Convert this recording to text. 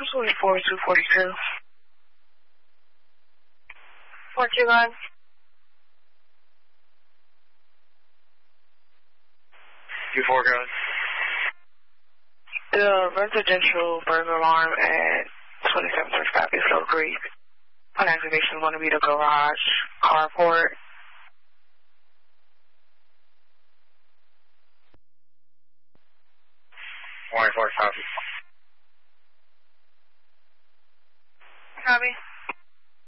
4242. What you got? Q4 guys. The residential burglar alarm at 2735 is so great. On activation is going to be the garage carport. 24 copy.